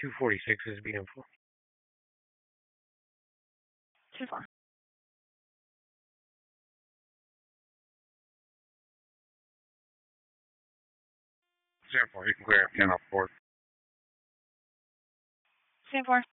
246 is beautiful. 2-4. 0-4, you can clear F10 off board. Stand 4.